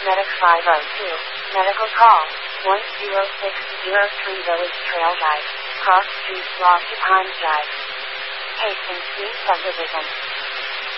Medic 502. Medical call. 10603 Village Trail Drive. Cross Street, Rocky Pines Drive. Hastings Street Subdivision.